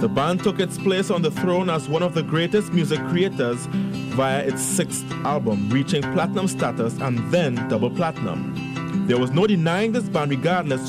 The band took its place on the throne as one of the greatest music creators via its 6th album, reaching platinum status and then double platinum. There was no denying this band regardless